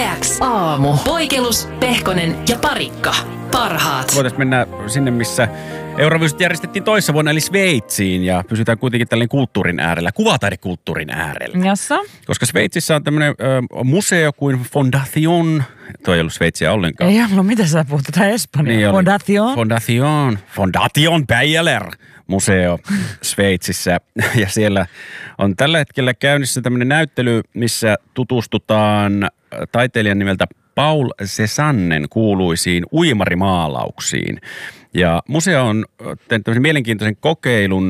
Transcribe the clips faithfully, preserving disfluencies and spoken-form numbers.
X aamu. Poikelus, Pehkonen ja Parikka. Parhaat. Voitaisiin mennä sinne, missä Euroviisut järjestettiin toissa vuonna, eli Sveitsiin, ja pysytään kuitenkin tällainen kulttuurin äärellä, kuvataidekulttuurin äärellä. Jassa. Koska Sveitsissä on tämmöinen ö, museo kuin Fondation. Tuo ei ollut Sveitsiä ollenkaan. Ei ollut, mitä sä puhut, tätä Espanjaa. Niin Fondation. Fondation. Fondation Bayeler museo Sveitsissä. Ja siellä on tällä hetkellä käynnissä tämmöinen näyttely, missä tutustutaan taiteilijan nimeltä Paul Cézannen kuuluisiin uimarimaalauksiin. Ja museo on tehnyt tämmöisen mielenkiintoisen kokeilun,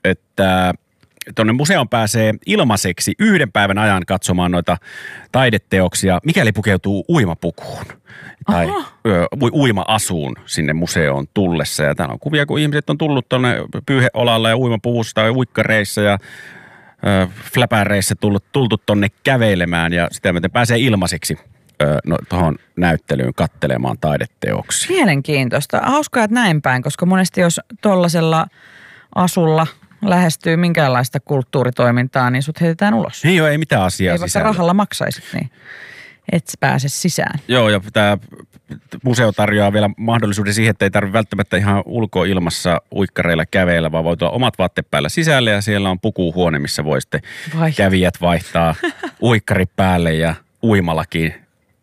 että tuonne museoon pääsee ilmaiseksi yhden päivän ajan katsomaan noita taideteoksia, mikäli pukeutuu uimapukuun tai ö, uima-asuun sinne museoon tullessa. Ja täällä on kuvia, kun ihmiset on tullut tuonne pyyheolalla ja uimapuvussa ja uikkareissa ja ö, fläpäreissä tullut, tultu tuonne kävelemään ja sitä myöten pääsee ilmaiseksi no, tuohon näyttelyyn katselemaan taideteoksia. Mielenkiintoista. Hauskaa, että näin päin, koska monesti jos tuollaisella asulla lähestyy minkäänlaista kulttuuritoimintaa, niin sut heitetään ulos. Ei ole, ei mitään asiaa ei vaikka sisällä. rahalla maksaisit, niin et pääse sisään. Joo, ja tämä museo tarjoaa vielä mahdollisuuden siihen, että ei tarvitse välttämättä ihan ulkoilmassa uikkareilla käveillä, vaan voi tulla omat vaatteet päällä sisälle, ja siellä on pukuhuone, missä voi sitten Vai. kävijät vaihtaa uikkari päälle ja uimalakin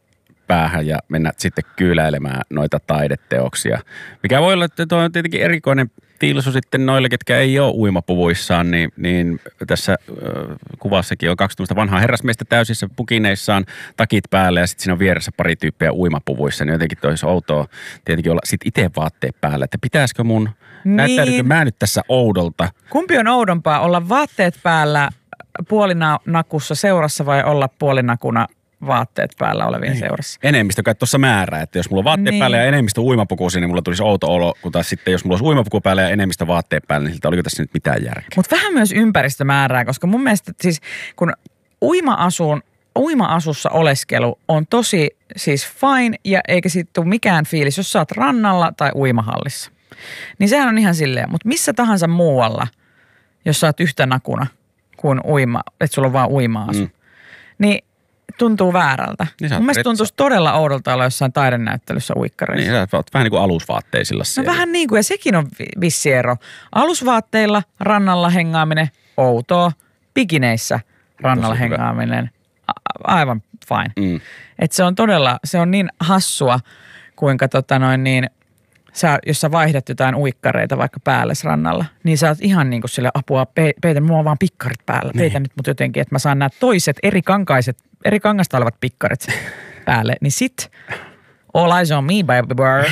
päähän ja mennä sitten kyyläilemään noita taideteoksia. Mikä voi olla, että tuo on tietenkin erikoinen tilsu sitten noille, ketkä ei ole uimapuvuissaan, niin, niin tässä äh, kuvassakin on kaksi tämmöistä vanhaa herrasmiestä täysissä pukineissaan, takit päälle ja sitten siinä on vieressä pari tyyppiä uimapuvuissa, niin jotenkin toisi outoa tietenkin olla sitten itse vaatteet päällä, että pitäisikö mun, niin. näyttäydykö mä nyt tässä oudolta? Kumpi on oudompaa, olla vaatteet päällä puolinakussa seurassa vai olla puolinakuna vaatteet päällä olevien niin. seurassa? Enemmistö kai tuossa määrää, että jos mulla on vaatteet niin. päällä ja enemmistö uimapukuusi, niin mulla tulisi outo olo, kun taas sitten jos mulla olisi uimapuku päällä ja enemmistö vaatteet päällä, niin siltä oliko tässä nyt mitään järkeä? Mutta vähän myös ympäristömäärää, koska mun mielestä siis kun uima-asuun, uima-asussa oleskelu on tosi siis fine ja eikä siitä tule mikään fiilis, jos sä oot rannalla tai uimahallissa. Niin sehän on ihan silleen, mutta missä tahansa muualla, jos sä oot yhtä nakuna kuin uima, että sulla on vaan uima-asu, mm. niin tuntuu väärältä. Niin mun mielestä tuntuisi todella oudolta olla jossain taidenäyttelyssä uikkareissa. Niin, sä oot vähän niin kuin alusvaatteisilla siellä. No vähän niin kuin, ja sekin on vissi ero. Alusvaatteilla rannalla hengaaminen, outoa. Bikineissä rannalla Tosi hengaaminen, a- aivan fine. Mm. Että se on todella, se on niin hassua, kuinka tota noin niin, sä, jos sä vaihdat jotain uikkareita vaikka päälles rannalla, niin sä oot ihan niin kuin sille apua, pe- peitä, mulla on vaan pikkarit päällä. Peitä niin. nyt mut jotenkin, että mä saan nämä toiset eri kankaiset, eri kangasta olevat pikkarit päälle. Niin sit, all eyes on me, baby boy.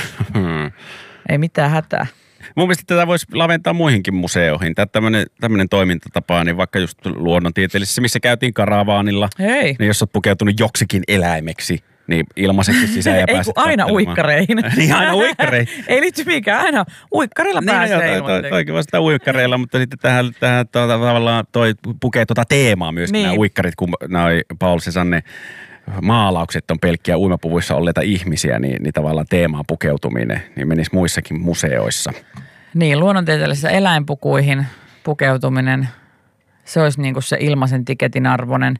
Ei mitään hätää. Mun mielestä tätä voisi laventaa muihinkin museoihin. Tämä tämmöinen, tämmöinen toimintatapa, niin vaikka just luonnontieteellisessä, missä käytiin karavaanilla. Hei. Niin jos oot pukeutunut joksikin eläimeksi, niin ilmaiseksi sisään ja ei pääset aina uikkareihin. Niin aina uikkareihin. Ei liity mikään, aina uikkarilla niin, pääsee. Niin, toi, toi, toikin vasta uikkareilla, mutta sitten tähän, tähän tuota, tavallaan toi pukee tuota teemaa myöskin niin. Nämä uikkarit, kun noi Paul Cézanne maalaukset on pelkkiä uimapuvuissa olleita ihmisiä, niin, niin tavallaan teemaan pukeutuminen niin menisi muissakin museoissa. Niin, luonnontieteellisissä eläinpukuihin pukeutuminen, se olisi niin kuin se ilmaisen tiketin arvoinen.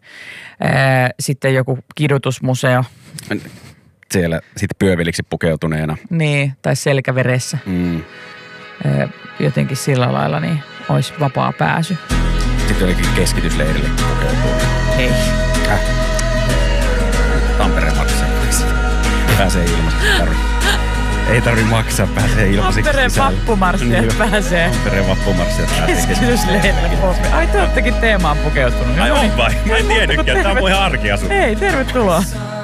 Sitten joku kidutusmuseo. Siellä sitten pyöveliksi pukeutuneena. Niin, tai selkäveressä. Mm. Jotenkin sillä lailla niin olisi vapaa pääsy. Sitten jotenkin keskitysleirille pukeutuu. Ei. Äh. Tampereen maksaa. Pääsee ilmaiseksi. Ei tarvi maksaa, pääsee ilmaiseksi Tampereen vappumarssijat niin, pääsee. Tampereen vappumarssijat pääsee keskitysleirille. Ai te oottekin teemaan pukeutunut. Ai on vai? Mä en tiennytkään, tää on mun ihan arkiasu. Hei, tervetuloa.